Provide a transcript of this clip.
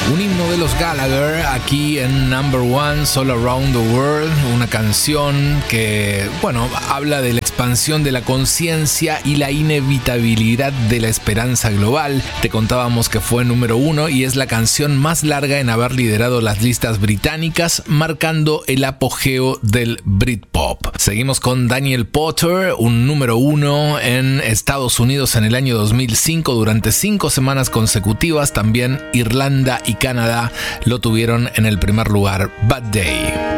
Un himno de los Gallagher aquí en Number One, All Around the World, una canción que, habla de la expansión de la conciencia y la inevitabilidad de la esperanza global. Te contábamos que fue número 1 y es la canción más larga en haber liderado las listas británicas, marcando el apogeo del Britpop. Seguimos con Daniel Porter, un número 1 en Estados Unidos en el año 2005 durante 5 semanas consecutivas. También Irlanda y Canadá lo tuvieron en el primer lugar. Bad Day.